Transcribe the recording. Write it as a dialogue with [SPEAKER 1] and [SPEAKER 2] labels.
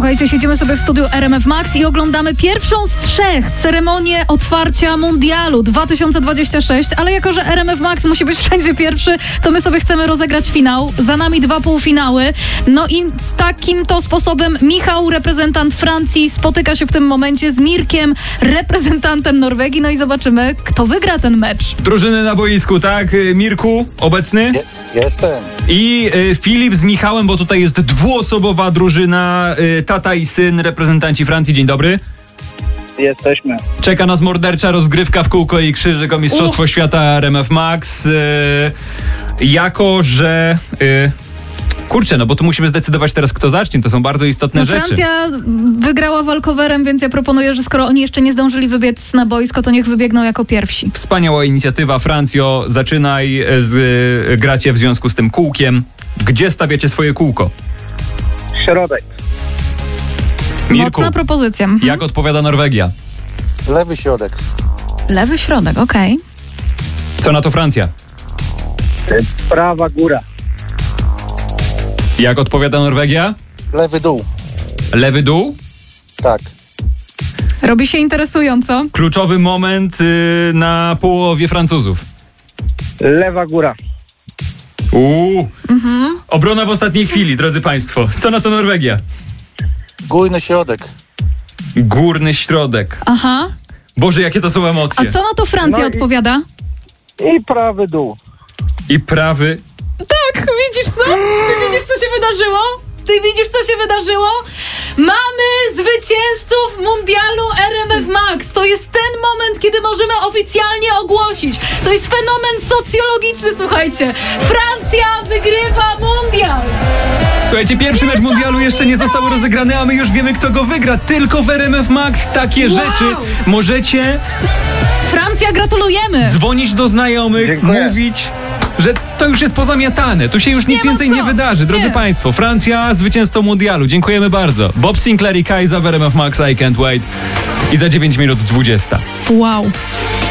[SPEAKER 1] Słuchajcie, siedzimy sobie w studiu RMF Max i oglądamy pierwszą z 3 ceremonię otwarcia Mundialu 2026, ale jako, że RMF Max musi być wszędzie pierwszy, to my sobie chcemy rozegrać finał. Za nami 2 półfinały. No i takim to sposobem Michał, reprezentant Francji, spotyka się w tym momencie z Mirkiem, reprezentantem Norwegii. No i zobaczymy, kto wygra ten mecz.
[SPEAKER 2] Drużyny na boisku, tak? Mirku, obecny?
[SPEAKER 3] Jestem.
[SPEAKER 2] I Filip z Michałem, bo tutaj jest dwuosobowa drużyna, tata i syn, reprezentanci Francji. Dzień dobry.
[SPEAKER 3] Jesteśmy.
[SPEAKER 2] Czeka nas mordercza rozgrywka w kółko i krzyżyk o Mistrzostwo Świata RMF Max. Jako, że... Kurczę, no bo tu musimy zdecydować teraz, kto zacznie. To są bardzo istotne rzeczy.
[SPEAKER 1] Francja wygrała walkowerem, więc ja proponuję, że skoro oni jeszcze nie zdążyli wybiec na boisko, to niech wybiegną jako pierwsi.
[SPEAKER 2] Wspaniała inicjatywa. Francjo, zaczynaj. Gracie w związku z tym kółkiem. Gdzie stawiacie swoje kółko?
[SPEAKER 3] Środek.
[SPEAKER 2] Mirku,
[SPEAKER 1] Mocna propozycja.
[SPEAKER 2] jak odpowiada Norwegia?
[SPEAKER 3] Lewy środek.
[SPEAKER 1] Lewy środek, okej.
[SPEAKER 2] Co na to Francja?
[SPEAKER 3] Prawa góra.
[SPEAKER 2] Jak odpowiada Norwegia?
[SPEAKER 3] Lewy dół.
[SPEAKER 2] Lewy dół?
[SPEAKER 3] Tak.
[SPEAKER 1] Robi się interesująco.
[SPEAKER 2] Kluczowy moment na połowie Francuzów.
[SPEAKER 3] Lewa góra.
[SPEAKER 2] Obrona w ostatniej chwili, drodzy państwo. Co na to Norwegia?
[SPEAKER 3] Górny środek.
[SPEAKER 2] Górny środek.
[SPEAKER 1] Aha.
[SPEAKER 2] Boże, jakie to są
[SPEAKER 1] A
[SPEAKER 2] emocje.
[SPEAKER 1] co na to Francja
[SPEAKER 3] No i-
[SPEAKER 1] odpowiada?
[SPEAKER 3] I prawy dół.
[SPEAKER 2] I prawy.
[SPEAKER 1] Tak, widzisz co? Ty widzisz, co się wydarzyło? Ty widzisz, co się wydarzyło? Mamy zwycięzców Mundialu RMF Max. To jest ten moment, kiedy możemy oficjalnie ogłosić. To jest fenomen socjologiczny, słuchajcie. Francja wygrywa Mundial.
[SPEAKER 2] Słuchajcie, pierwszy mecz mundialu jeszcze nie został rozegrany, a my już wiemy, kto go wygra. Tylko w RMF Max takie
[SPEAKER 1] Wow.
[SPEAKER 2] rzeczy możecie
[SPEAKER 1] Francja, gratulujemy.
[SPEAKER 2] dzwonić do znajomych,
[SPEAKER 3] Dziękuję.
[SPEAKER 2] mówić, że to już jest pozamiatane. Tu się już nic
[SPEAKER 1] ma
[SPEAKER 2] więcej
[SPEAKER 1] co.
[SPEAKER 2] nie wydarzy. Drodzy
[SPEAKER 1] Nie.
[SPEAKER 2] państwo, Francja zwycięzcą mundialu. Dziękujemy bardzo. Bob Sinclair i Kajza w RMF Max, I Can't Wait. I za 9 minut 20.
[SPEAKER 1] Wow.